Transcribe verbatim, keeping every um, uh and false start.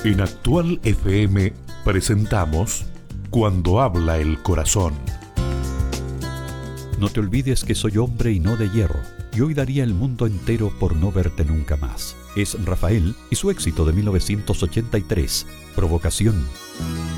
En Actual F M presentamos Cuando habla el corazón. No te olvides que soy hombre y no de hierro, y hoy daría el mundo entero por no verte nunca más. Es Rafael y su éxito de mil novecientos ochenta y tres, Provocación.